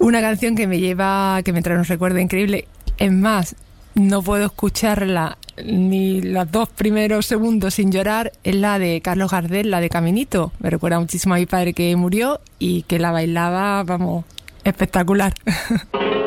Una canción que me trae un recuerdo increíble. Es más, no puedo escucharla ni los 2 primeros segundos sin llorar. Es la de Carlos Gardel, la de Caminito. Me recuerda muchísimo a mi padre que murió y que la bailaba, vamos, espectacular.